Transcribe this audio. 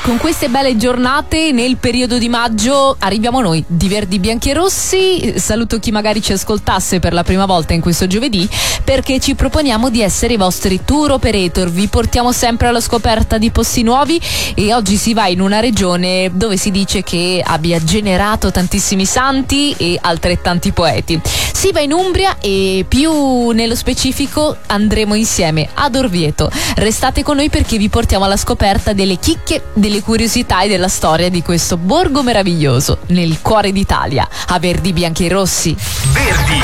Con queste belle giornate nel periodo di maggio arriviamo noi di Verdi Bianchi e Rossi. Saluto chi magari ci ascoltasse per la prima volta in questo giovedì, perché ci proponiamo di essere i vostri tour operator. Vi portiamo sempre alla scoperta di posti nuovi e oggi si va in una regione dove si dice che abbia generato tantissimi santi e altrettanti poeti. Si va in Umbria e più nello specifico andremo insieme ad Orvieto. Restate con noi perché vi portiamo alla scoperta delle chicche, delle curiosità e della storia di questo borgo meraviglioso nel cuore d'Italia. A Verdi Bianchi e Rossi. Verdi